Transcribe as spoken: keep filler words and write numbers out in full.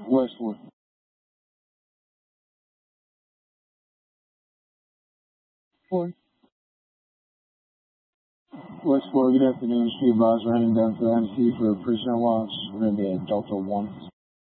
Westwood. Four. Westwood, good afternoon. Steve Bosler heading down for M C for prisoner loss. We're going to be at Delta one.